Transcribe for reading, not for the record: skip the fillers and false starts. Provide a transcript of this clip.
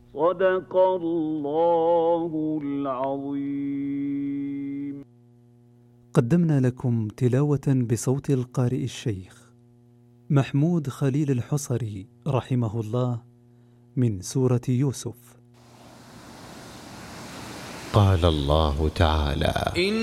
صدق الله العظيم. قدمنا لكم تلاوة بصوت القارئ الشيخ محمود خليل الحصري رحمه الله من سورة يوسف. قال الله تعالى: